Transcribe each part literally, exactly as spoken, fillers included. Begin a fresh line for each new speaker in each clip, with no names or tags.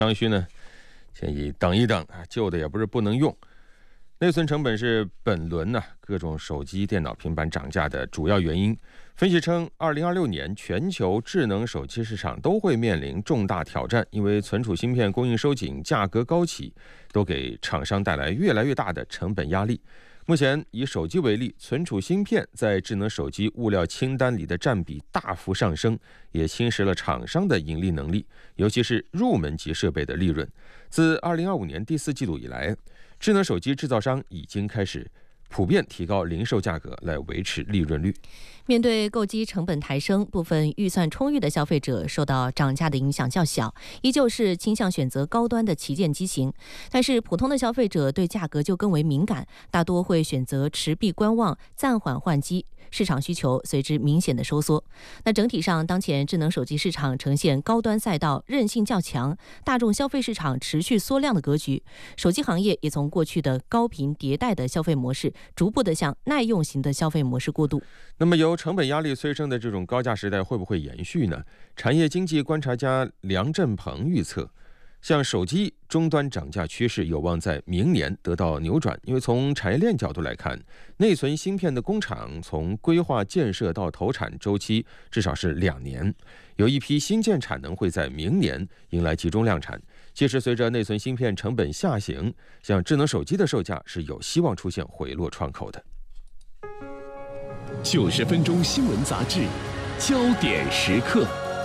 刚需呢，建议等一等啊，旧的也不是不能用。内存成本是本轮呢、啊、各种手机、电脑、平板涨价的主要原因。分析称，二零二六年全球智能手机市场都会面临重大挑战，因为存储芯片供应收紧、价格高企，都给厂商带来越来越大的成本压力。目前以手机为例，存储芯片在智能手机物料清单里的占比大幅上升，也侵蚀了厂商的盈利能力，尤其是入门级设备的利润。自二零二五年第四季度以来，智能手机制造商已经开始普遍提高零售价格来维持利润率。
面对购机成本抬升，部分预算充裕的消费者受到涨价的影响较小，依旧是倾向选择高端的旗舰机型。但是普通的消费者对价格就更为敏感，大多会选择持币观望，暂缓换机，市场需求随之明显的收缩。那整体上，当前智能手机市场呈现高端赛道韧性较强，大众消费市场持续缩量的格局。手机行业也从过去的高频迭代的消费模式，逐步的向耐用型的消费模式过渡。
那么由成本压力催生的这种高价时代会不会延续呢？产业经济观察家梁振鹏预测，像手机终端涨价趋势有望在明年得到扭转，因为从产业链角度来看，内存芯片的工厂从规划建设到投产周期至少是两年，有一批新建产能会在明年迎来集中量产。其实随着内存芯片成本下行，像智能手机的售价是有希望出现回落窗口的。
九十分钟新闻杂志，焦点时刻。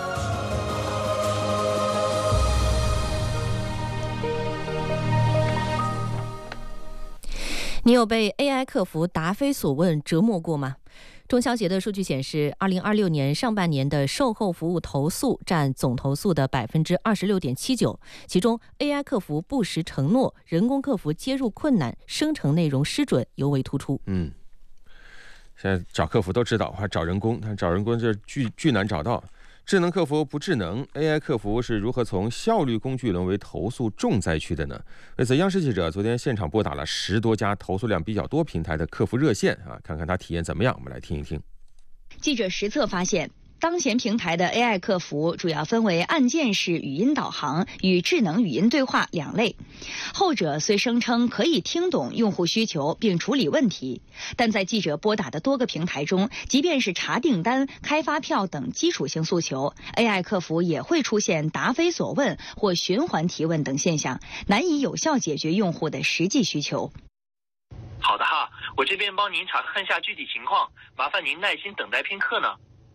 你有被 A I 客服答非所问折磨过吗？中消协的数据显示，二零二六年上半年的售后服务投诉占总投诉的百分之二十六点七九，其中 A I 客服不实承诺、人工客服接入困难、生成内容失准尤为突出。
嗯，现在找客服都知道，还找人工，但找人工这巨巨难找到。智能客服不智能 ，A I 客服是如何从效率工具沦为投诉重灾区的呢？为此，央视记者昨天现场拨打了十多家投诉量比较多平台的客服热线啊，看看他体验怎么样。我们来听一听。
记者实测发现，当前平台的 A I 客服主要分为按键式语音导航与智能语音对话两类。后者虽声称可以听懂用户需求并处理问题，但在记者拨打的多个平台中，即便是查订单、开发票等基础性诉求， A I 客服也会出现答非所问或循环提问等现象，难以有效解决用户的实际需求。
好的哈，我这边帮您查看下具体情况，麻烦您耐心等待片刻呢。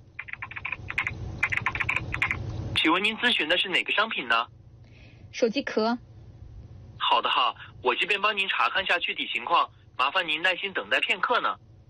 请问您咨询的是哪个商品呢？
手机壳。
好的哈，我这边帮您查看下具体情况，麻烦您耐心等待片刻呢。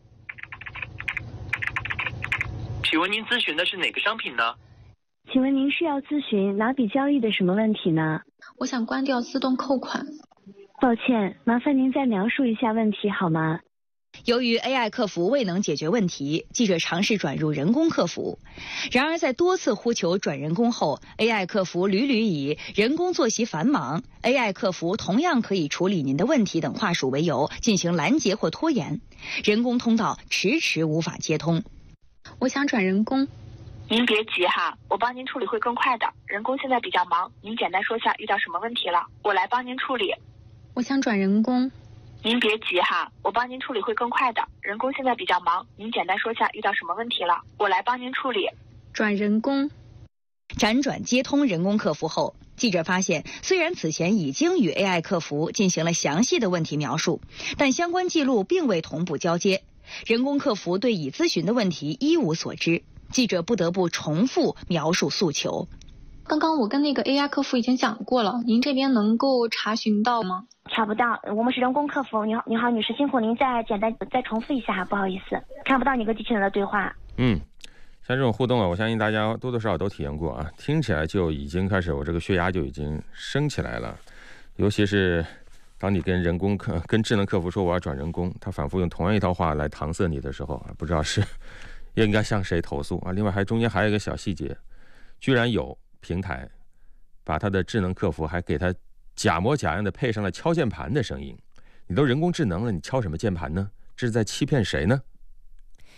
请问您咨询的是哪个商品呢？
请问您是要咨询哪笔交易的什么问题呢？
我想关掉自动扣款。
抱歉，麻烦您再描述一下问题好吗？
由于 A I 客服未能解决问题，记者尝试转入人工客服。然而在多次呼求转人工后， A I 客服屡屡以人工作息繁忙、A I 客服同样可以处理您的问题等话术为由进行拦截或拖延，人工通道迟迟无法接通。
我想转人工。
您别急哈，我帮您处理会更快的，人工现在比较忙，您简单说下遇到什么问题了，我来帮您处理。
我想转人工。
您别急哈，我帮您处理会更快的，人工现在比较忙，您简单说下遇到什么问题了，我来帮您处理。
转人工。
辗转接通人工客服后，记者发现，虽然此前已经与 A I 客服进行了详细的问题描述，但相关记录并未同步交接，人工客服对已咨询的问题一无所知，记者不得不重复描述诉求。
刚刚我跟那个 A I 客服已经讲过了，您这边能够查询到吗？
查不到，我们是人工客服。你好，你好，女士，辛苦您再简单再重复一下，不好意思，看不到你跟机器人的对话。
嗯，像这种互动啊，我相信大家多多少少都体验过啊，听起来就已经开始，我这个血压就已经升起来了。尤其是当你跟人工客、跟智能客服说我要转人工，他反复用同样一套话来搪塞你的时候啊，不知道是应该向谁投诉啊。另外还中间还有一个小细节，居然有平台把他的智能客服还给他假模假样的配上了敲键盘的声音。你都人工智能了，你敲什么键盘呢？这是在欺骗谁呢？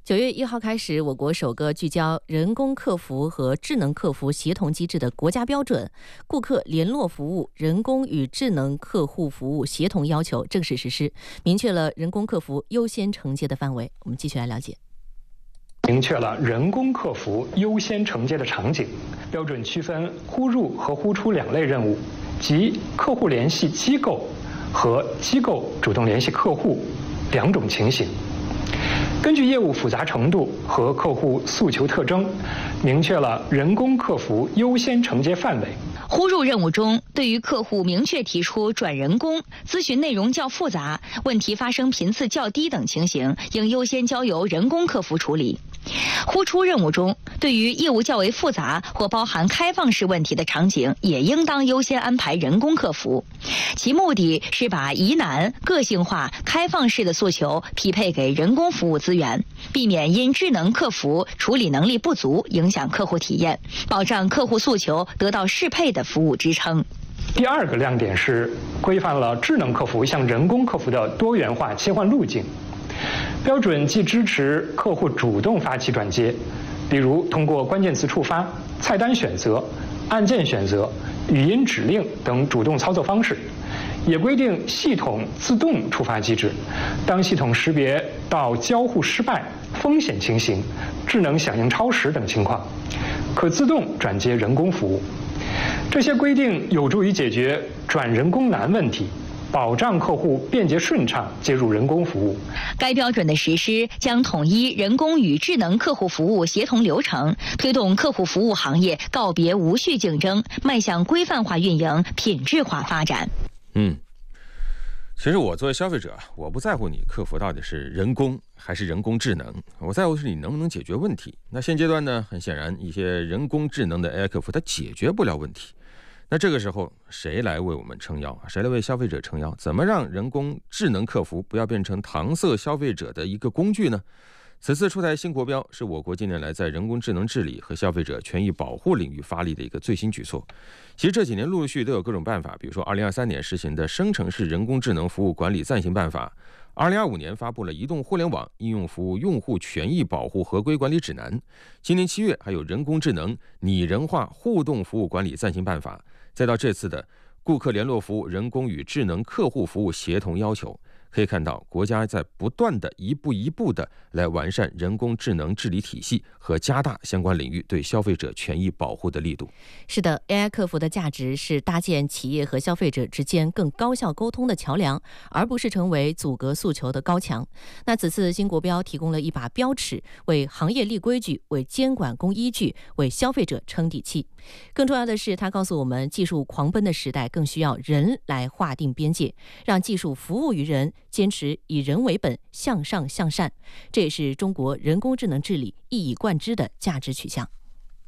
九月一号开始，我国首个聚焦人工客服和智能客服协同机制的国家标准——顾客联络服务人工与智能客户服务协同要求正式实施，明确了人工客服优先承接的范围。我们继续来了解。
明确了人工客服优先承接的场景，标准区分呼入和呼出两类任务，即客户联系机构和机构主动联系客户两种情形。根据业务复杂程度和客户诉求特征，明确了人工客服优先承接范围。
呼入任务中，对于客户明确提出转人工、咨询内容较复杂、问题发生频次较低等情形，应优先交由人工客服处理。呼出任务中，对于业务较为复杂或包含开放式问题的场景，也应当优先安排人工客服。其目的是把疑难、个性化、开放式的诉求匹配给人工服务资源，避免因智能客服处理能力不足影响客户体验，保障客户诉求得到适配的服务支撑。
第二个亮点是规范了智能客服向人工客服的多元化切换路径。标准既支持客户主动发起转接，比如通过关键词触发、菜单选择、按键选择、语音指令等主动操作方式，也规定系统自动触发机制，当系统识别到交互失败、风险情形、智能响应超时等情况，可自动转接人工服务。这些规定有助于解决转人工难问题，保障客户便捷顺畅接入人工服务。
该标准的实施将统一人工与智能客户服务协同流程，推动客户服务行业告别无序竞争，迈向规范化运营、品质化发展。
嗯，其实我作为消费者，我不在乎你客服到底是人工还是人工智能，我在乎是你能不能解决问题。那现阶段呢，很显然一些人工智能的 A I 客服它解决不了问题。那这个时候谁来为我们撑腰？谁来为消费者撑腰？怎么让人工智能客服不要变成搪塞消费者的一个工具呢？此次出台新国标，是我国近年来在人工智能治理和消费者权益保护领域发力的一个最新举措。其实这几年陆续都有各种办法，比如说二零二三年实行的生成式人工智能服务管理暂行办法，二零二五年发布了移动互联网应用服务用户权益保护合规管理指南，今年七月还有人工智能拟人化互动服务管理暂行办法，再到这次的顾客联络服务人工与智能客户服务协同要求。可以看到，国家在不断的一步一步的来完善人工智能治理体系和加大相关领域对消费者权益保护的力度。
是的 ，A I 客服的价值是搭建企业和消费者之间更高效沟通的桥梁，而不是成为阻隔诉求的高墙。那此次新国标提供了一把标尺，为行业立规矩，为监管供依据，为消费者撑底气。更重要的是，它告诉我们，技术狂奔的时代更需要人来划定边界，让技术服务于人，坚持以人为本，向上向善。这也是中国人工智能治理一以贯之的价值取向。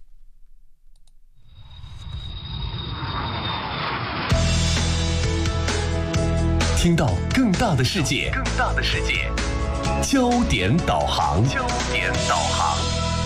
听到更大的世界，更大的世界，焦点导航，焦点导航。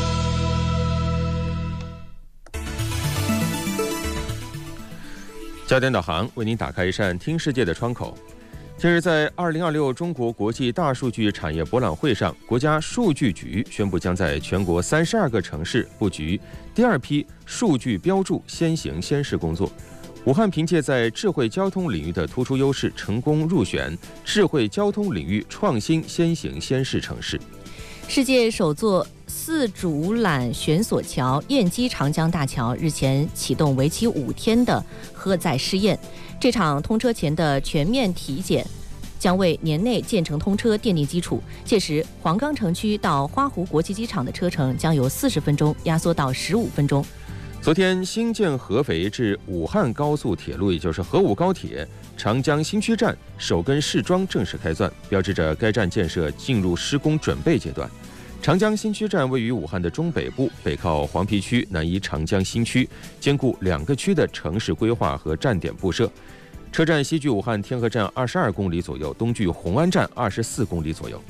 焦点导航为您打开一扇听世界的窗口。近日，在二零二六中国国际大数据产业博览会上，国家数据局宣布将在全国三十二个城市布局第二批数据标注先行先试工作。武汉凭借在智慧交通领域的突出优势，成功入选智慧交通领域创新先行先试城市。
世界首座四主缆悬索桥燕基长江大桥日前启动为期五天的荷载试验，这场通车前的全面体检将为年内建成通车奠定基础。届时，黄冈城区到花湖国际机场的车程将由四十分钟压缩到十五分钟。
昨天，新建合肥至武汉高速铁路，也就是合武高铁长江新区站首根试桩正式开钻，标志着该站建设进入施工准备阶段。长江新区站位于武汉的中北部，北靠黄陂区，南依长江新区，兼顾两个区的城市规划和站点布设。车站西距武汉天河站二十二公里左右，东距红安站二十四公里左右。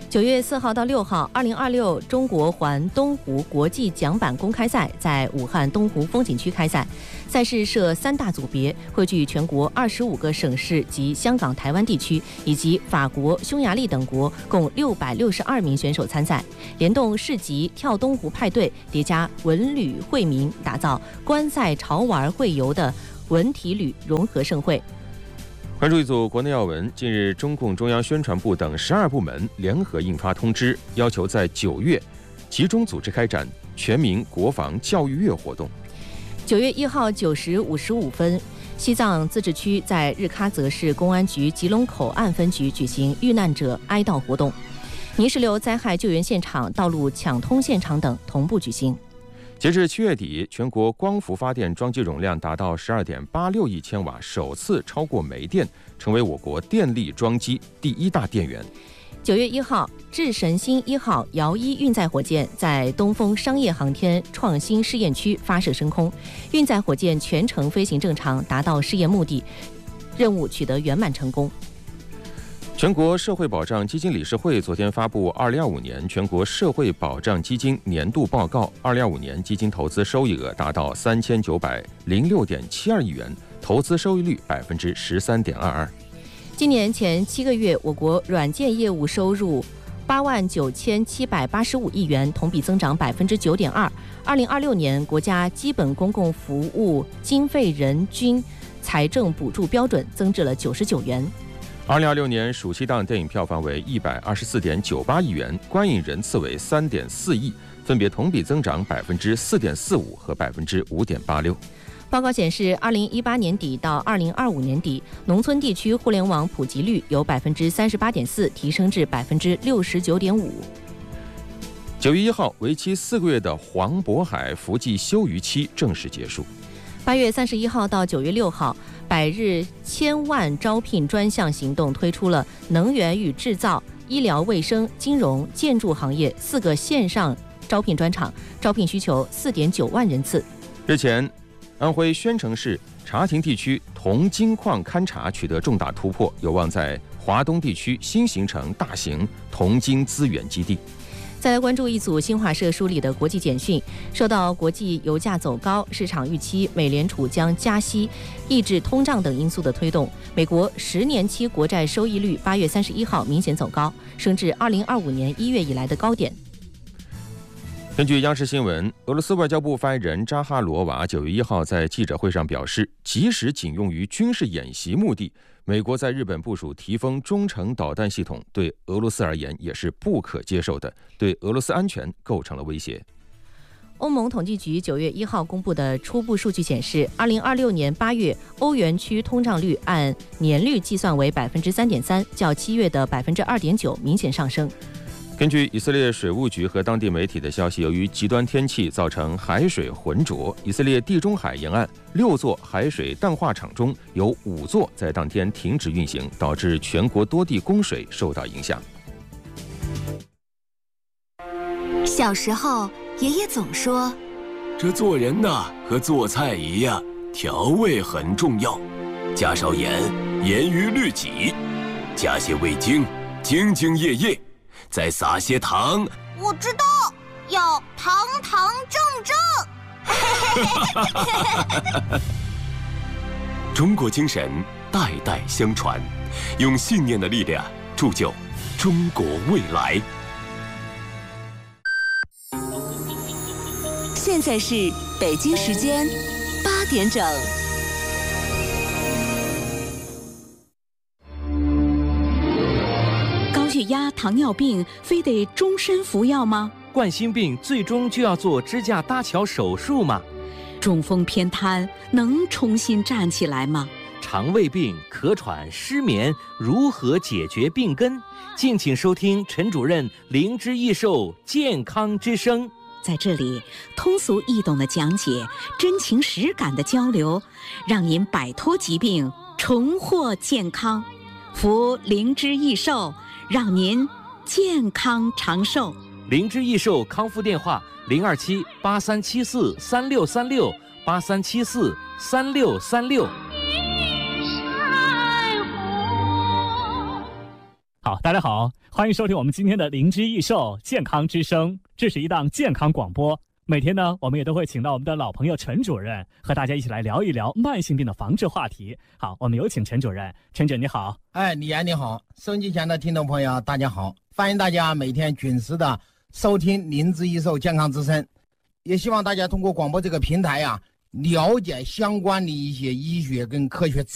九月四号到六号，二零二六中国环东湖国际桨板公开赛在武汉东湖风景区开赛。赛事设三大组别，汇聚全国二十五个省市及香港、台湾地区，以及法国、匈牙利等国，共六百六十二名选手参赛。联动市集、跳东湖派对，叠加文旅惠民，打造观赛潮玩会游的文体旅融合盛会。
关注一组国内要闻。近日，中共中央宣传部等十二部门联合印发通知，要求在九月集中组织开展全民国防教育月活动。
九月一号九时五十五分，西藏自治区在日喀则市公安局吉隆口岸分局举行遇难者哀悼活动，泥石流灾害救援现场、道路抢通现场等同步举行。
截至七月底，全国光伏发电装机容量达到十二点八六亿千瓦，首次超过煤电，成为我国电力装机第一大电源。
九月一号，智神星一号遥一运载火箭在东风商业航天创新试验区发射升空，运载火箭全程飞行正常，达到试验目的，任务取得圆满成功。
全国社会保障基金理事会昨天发布二零二五年全国社会保障基金年度报告，二零二五年基金投资收益额达到三千九百零六点七二亿元，投资收益率百分之十三点二二。
今年前七个月，我国软件业务收入八万九千七百八十五亿元，同比增长百分之九点二。二零二六年国家基本公共服务经费人均财政补助标准增至了九十九元。
二零二六年暑期档电影票房为一百二十四点九八亿元，观影人次为三点四亿，分别同比增长百分之四点四五和百分之五点八六。
报告显示，二零一八年底到二零二五年底，农村地区互联网普及率由百分之三十八点四提升至百分之六十九点五。
九月一号，为期四个月的黄渤海伏季休渔期正式结束。
八月三十一号到九月六号，百日千万招聘专项行动推出了能源与制造、医疗卫生、金融、建筑行业四个线上招聘专场，招聘需求四点九万人次。
日前，安徽宣城市茶亭地区铜金矿勘查取得重大突破，有望在华东地区新形成大型铜金资源基地。
再来关注一组新华社梳理的国际简讯。受到国际油价走高、市场预期美联储将加息、抑制通胀等因素的推动，美国十年期国债收益率八月三十一号明显走高，升至二零二五年一月以来的高点。
根据央视新闻，俄罗斯外交部发言人扎哈罗娃九月一号在记者会上表示，即使仅用于军事演习目的，美国在日本部署提风中程导弹系统，对俄罗斯而言也是不可接受的，对俄罗斯安全构成了威胁。
欧盟统计局九月一号公布的初步数据显示，二零二六年八月欧元区通胀率按年率计算为百分之三点三，较七月的百分之二点九明显上升。
根据以色列水务局和当地媒体的消息，由于极端天气造成海水浑浊，以色列地中海沿岸六座海水淡化厂中有五座在当天停止运行，导致全国多地供水受到影响。
小时候，爷爷总说，
这做人呐，和做菜一样，调味很重要，加少盐，严于律己；加些味精，兢兢业业。再撒些糖，
我知道，要堂堂正正。
中国精神代代相传，用信念的力量铸就中国未来。
现在是北京时间八点整。
血压、糖尿病非得终身服药吗？
冠心病最终就要做支架搭桥手术吗？
中风偏瘫能重新站起来吗？
肠胃病、咳喘、失眠如何解决病根？敬请收听陈主任灵芝益寿健康之声。
在这里，通俗易懂的讲解，真情实感的交流，让您摆脱疾病，重获健康。服灵芝益寿，让您健康长寿。
灵芝益寿康复电话：零二七八三七四三六三六八三七四三六三六。
好，大家好，欢迎。 欢迎收听我们今天的灵之益寿健康之声，这是一档健康广播。每天呢，我们也都会请到我们的老朋友陈主任，和大家一起来聊一聊慢性病的防治话题。好，我们有请陈主任。陈主任你好。
哎，李岩你好，收音机前的听众朋友大家好，欢迎大家每天准时的收听灵之益寿健康之声，也希望大家通过广播这个平台呀、啊，了解相关的一些医学跟科学知识。